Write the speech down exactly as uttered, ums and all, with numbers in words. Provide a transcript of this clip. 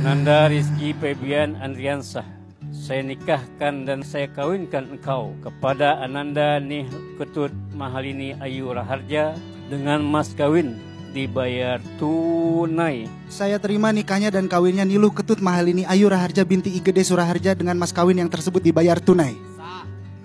Ananda Rizky Febian Andriansah, saya nikahkan dan saya kawinkan engkau kepada Ananda Nih Ketut Mahalini Ayu Raharja dengan mas kawin dibayar tunai. Saya terima nikahnya dan kawinnya Niluh Ketut Mahalini Ayu Raharja binti Igede Suraharja dengan mas kawin yang tersebut dibayar tunai.